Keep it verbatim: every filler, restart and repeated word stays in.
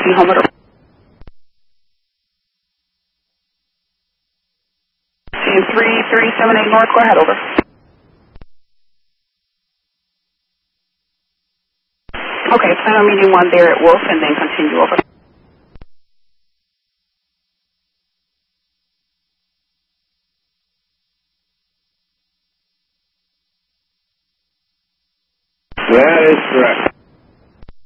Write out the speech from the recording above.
taxi home at three three seven eight North. Go ahead, over. Okay, plan on meeting one there at Wolf and then continue over. That is correct.